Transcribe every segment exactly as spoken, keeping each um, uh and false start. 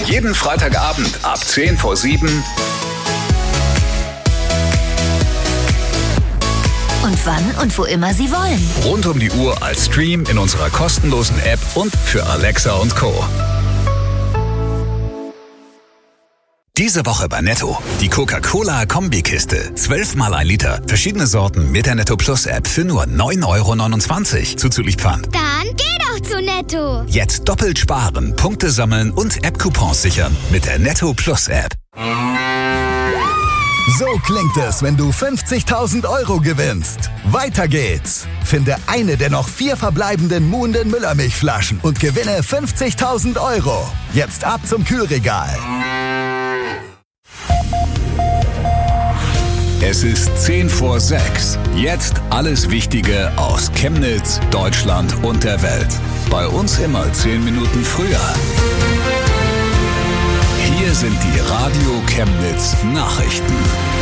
Jeden Freitagabend ab zehn vor sieben. Und wann und wo immer Sie wollen. Rund um die Uhr als Stream in unserer kostenlosen App und für Alexa und Co. Diese Woche bei Netto. Die Coca-Cola-Kombikiste. Zwölfmal ein Liter. Verschiedene Sorten mit der Netto Plus App für nur neun Euro neunundzwanzig. Zuzüglich Pfand. Dann geh doch zu Netto. Jetzt doppelt sparen, Punkte sammeln und App-Coupons sichern mit der Netto Plus App. So klingt es, wenn du fünfzigtausend Euro gewinnst. Weiter geht's. Finde eine der noch vier verbleibenden Muhnden Müllermilchflaschen und gewinne fünfzigtausend Euro. Jetzt ab zum Kühlregal. Es ist zehn vor sechs. Jetzt alles Wichtige aus Chemnitz, Deutschland und der Welt. Bei uns immer zehn Minuten früher. Hier sind die Radio Chemnitz Nachrichten.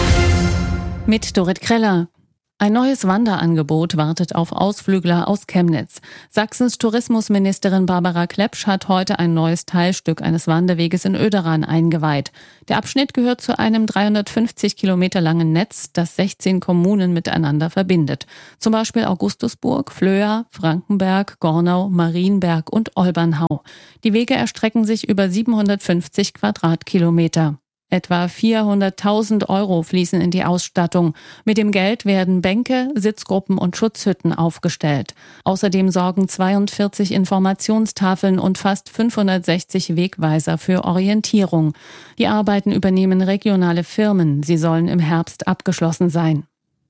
Mit Dorit Kreller. Ein neues Wanderangebot wartet auf Ausflügler aus Chemnitz. Sachsens Tourismusministerin Barbara Klepsch hat heute ein neues Teilstück eines Wanderweges in Oederan eingeweiht. Der Abschnitt gehört zu einem dreihundertfünfzig Kilometer langen Netz, das sechzehn Kommunen miteinander verbindet. Zum Beispiel Augustusburg, Flöa, Frankenberg, Gornau, Marienberg und Olbernhau. Die Wege erstrecken sich über siebenhundertfünfzig Quadratkilometer. Etwa vierhunderttausend Euro fließen in die Ausstattung. Mit dem Geld werden Bänke, Sitzgruppen und Schutzhütten aufgestellt. Außerdem sorgen zweiundvierzig Informationstafeln und fast fünfhundertsechzig Wegweiser für Orientierung. Die Arbeiten übernehmen regionale Firmen. Sie sollen im Herbst abgeschlossen sein.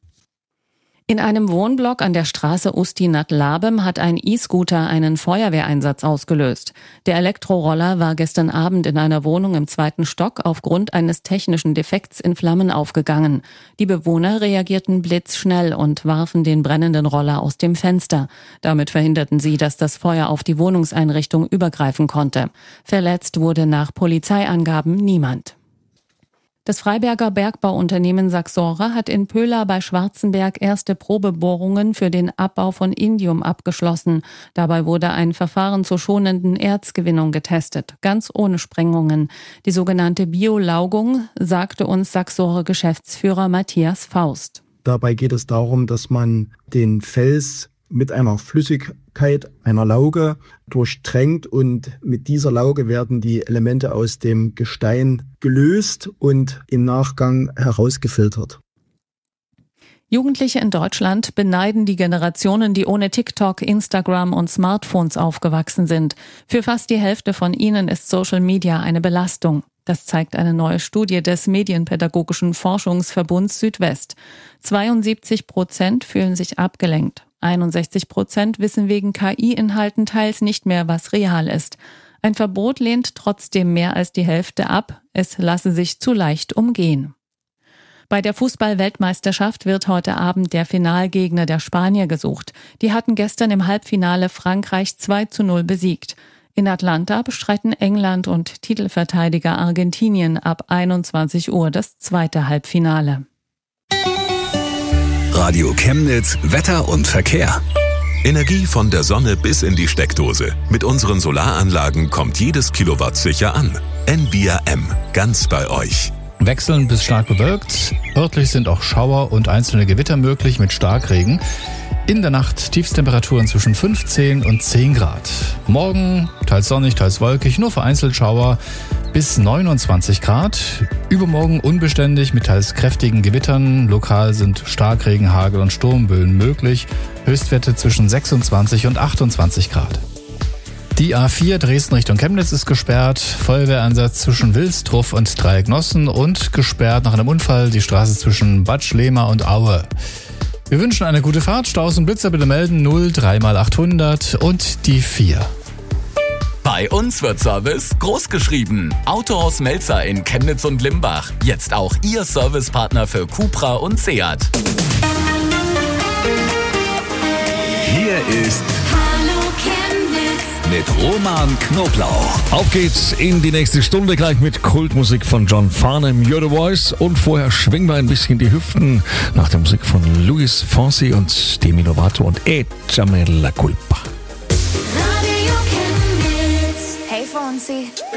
In einem Wohnblock an der Straße Ustinat-Labem hat ein E-Scooter einen Feuerwehreinsatz ausgelöst. Der Elektroroller war gestern Abend in einer Wohnung im zweiten Stock aufgrund eines technischen Defekts in Flammen aufgegangen. Die Bewohner reagierten blitzschnell und warfen den brennenden Roller aus dem Fenster. Damit verhinderten sie, dass das Feuer auf die Wohnungseinrichtung übergreifen konnte. Verletzt wurde nach Polizeiangaben niemand. Das Freiberger Bergbauunternehmen Saxora hat in Pöhla bei Schwarzenberg erste Probebohrungen für den Abbau von Indium abgeschlossen. Dabei wurde ein Verfahren zur schonenden Erzgewinnung getestet, ganz ohne Sprengungen. Die sogenannte Biolaugung, sagte uns Saxora-Geschäftsführer Matthias Faust. Dabei geht es darum, dass man den Fels mit einer Flüssigkeit, einer Lauge, durchtränkt und mit dieser Lauge werden die Elemente aus dem Gestein gelöst und im Nachgang herausgefiltert. Jugendliche in Deutschland beneiden die Generationen, die ohne TikTok, Instagram und Smartphones aufgewachsen sind. Für fast die Hälfte von ihnen ist Social Media eine Belastung. Das zeigt eine neue Studie des Medienpädagogischen Forschungsverbunds Südwest. zweiundsiebzig Prozent fühlen sich abgelenkt. einundsechzig Prozent wissen wegen K I-Inhalten teils nicht mehr, was real ist. Ein Verbot lehnt trotzdem mehr als die Hälfte ab. Es lasse sich zu leicht umgehen. Bei der Fußball-Weltmeisterschaft wird heute Abend der Finalgegner der Spanier gesucht. Die hatten gestern im Halbfinale Frankreich zwei zu null besiegt. In Atlanta bestreiten England und Titelverteidiger Argentinien ab einundzwanzig Uhr das zweite Halbfinale. Radio Chemnitz, Wetter und Verkehr. Energie von der Sonne bis in die Steckdose. Mit unseren Solaranlagen kommt jedes Kilowatt sicher an. N V I A M, ganz bei euch. Wechselnd bis stark bewölkt. Örtlich sind auch Schauer und einzelne Gewitter möglich mit Starkregen. In der Nacht Tiefstemperaturen zwischen fünfzehn und zehn Grad. Morgen teils sonnig, teils wolkig, nur vereinzelt Schauer bis neunundzwanzig Grad. Übermorgen unbeständig mit teils kräftigen Gewittern. Lokal sind Starkregen, Hagel und Sturmböen möglich. Höchstwerte zwischen sechsundzwanzig und achtundzwanzig Grad. Die A vier Dresden Richtung Chemnitz ist gesperrt. Feuerwehreinsatz zwischen Wilstruff und Dreiecknossen und gesperrt nach einem Unfall die Straße zwischen Bad Schlema und Aue. Wir wünschen eine gute Fahrt. Staus und Blitzer bitte melden null drei mal achthundert und die vier. Bei uns wird Service groß geschrieben. Autohaus Melzer in Chemnitz und Limbach. Jetzt auch Ihr Servicepartner für Cupra und Seat. Hier ist mit Roman Knoblauch. Auf geht's in die nächste Stunde gleich mit Kultmusik von John Farnham, You're the Voice. Und vorher schwingen wir ein bisschen die Hüften nach der Musik von Luis Fonsi und Demi Lovato und Échame la culpa.